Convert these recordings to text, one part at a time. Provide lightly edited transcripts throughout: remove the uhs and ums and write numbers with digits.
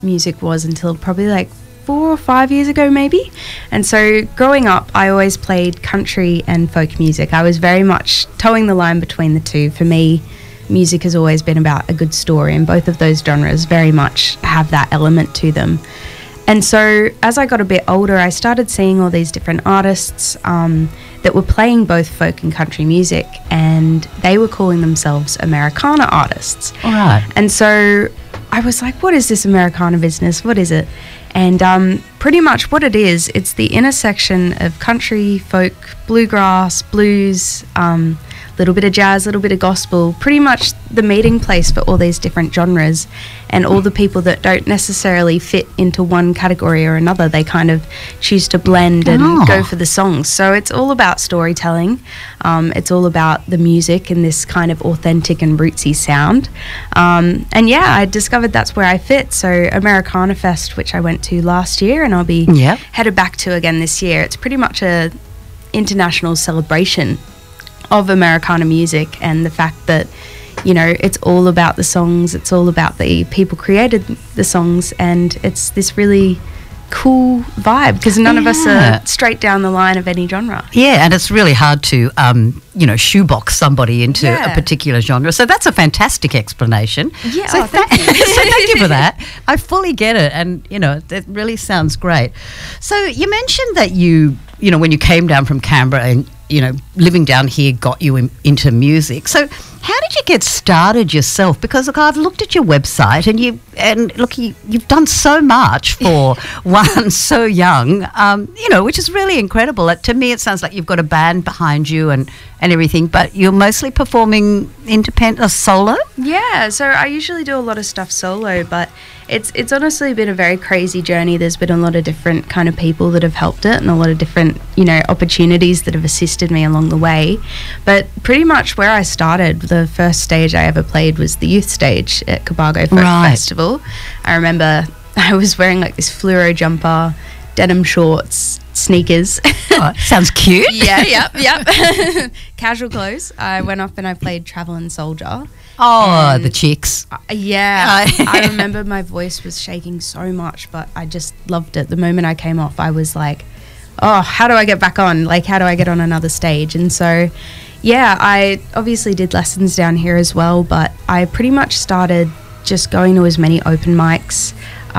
music was until probably like 4 or 5 years ago maybe. And so growing up, I always played country and folk music. I was very much towing the line between the two. For me, music has always been about a good story, and both of those genres very much have that element to them. And so as I got a bit older, I started seeing all these different artists that were playing both folk and country music, and they were calling themselves Americana artists. All right. And so I was like, what is this Americana business? What is it? And pretty much what it is, it's the intersection of country, folk, bluegrass, blues, little bit of jazz, little bit of gospel, pretty much the meeting place for all these different genres, and all the people that don't necessarily fit into one category or another, they kind of choose to blend and go for the songs. So it's all about storytelling. It's all about the music and this kind of authentic and rootsy sound. And yeah, I discovered that's where I fit. So Americana Fest, which I went to last year, and I'll be headed back to again this year. It's pretty much a international celebration of Americana music, and the fact that, you know, it's all about the songs, it's all about the people created the songs, and it's this really cool vibe because none of us are straight down the line of any genre. Yeah, and it's really hard to, shoebox somebody into a particular genre. So that's a fantastic explanation. Yeah, so thank you. So thank you for that. I fully get it, and, you know, it really sounds great. So you mentioned that you know, when you came down from Canberra and, you know, living down here got you into music. So how did you get started yourself? Because, look, I've looked at your website, and you've done so much for one so young, which is really incredible. To me, it sounds like you've got a band behind you and everything, but you're mostly performing independent or solo? Yeah, so I usually do a lot of stuff solo, but it's honestly been a very crazy journey. There's been a lot of different kind of people that have helped it, and a lot of different, you know, opportunities that have assisted me along the way. But pretty much where I started, the first stage I ever played was the youth stage at Cobargo Folk Festival. I remember I was wearing like this fluoro jumper, denim shorts, sneakers. Oh, sounds cute. Yep. Casual clothes. I went up and I played Travelin' Soldier. Oh, the chicks. I remember my voice was shaking so much, but I just loved it. The moment I came off, I was like, oh, how do I get back on? Like, how do I get on another stage? And so, yeah, I obviously did lessons down here as well, but I pretty much started just going to as many open mics,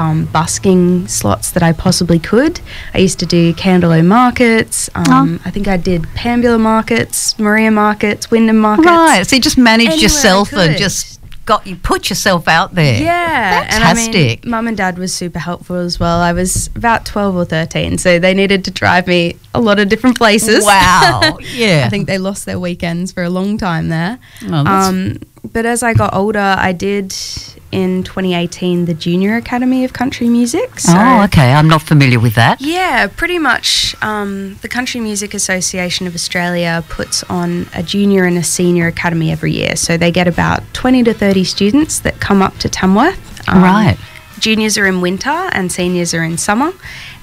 busking slots that I possibly could. I used to do Candelo markets. I think I did Pambula markets, Maria markets, Wyndham markets. Right, so you just managed yourself and just put yourself out there. Yeah. Fantastic. And I mean, Mum and Dad was super helpful as well. I was about 12 or 13, so they needed to drive me a lot of different places. Wow. Yeah. I think they lost their weekends for a long time there. Oh, but as I got older, I did in 2018 the Junior Academy of Country Music. So, okay. I'm not familiar with that. Yeah, pretty much. The Country Music Association of Australia puts on a junior and a senior academy every year. So they get about 20 to 30 students that come up to Tamworth. Right. Juniors are in winter and seniors are in summer.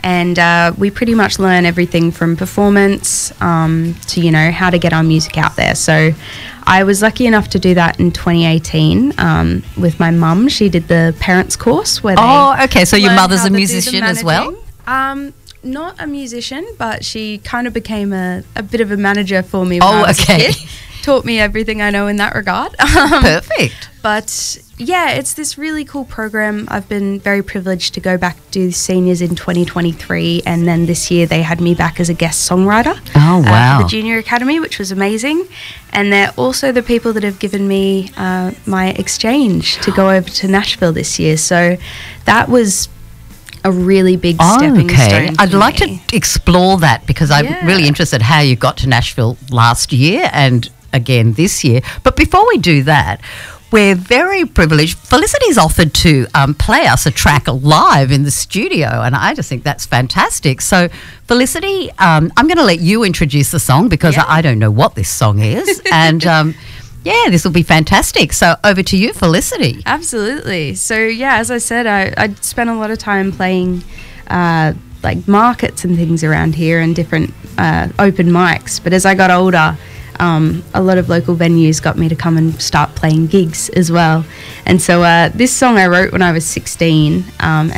And we pretty much learn everything from performance to, you know, how to get our music out there. So I was lucky enough to do that in 2018 with my mum. She did the parents course where they so your mother's a musician as well? Not a musician, but she kind of became a bit of a manager for me when I was a kid. Taught me everything I know in that regard. Perfect. But yeah, it's this really cool program. I've been very privileged to go back to do seniors in 2023, and then this year they had me back as a guest songwriter for the Junior Academy, which was amazing. And they're also the people that have given me my exchange to go over to Nashville this year. So that was a really big stepping stone for I'd like to explore that, because I'm really interested how you got to Nashville last year and again this year. But before we do that, we're very privileged. Felicity's offered to play us a track live in the studio, and I just think that's fantastic. So, Felicity, I'm going to let you introduce the song, because I don't know what this song is. And this will be fantastic. So over to you, Felicity. Absolutely. So as I said, I spent a lot of time playing like markets and things around here and different open mics. But as I got older, a lot of local venues got me to come and start playing gigs as well. And so this song I wrote when I was 16,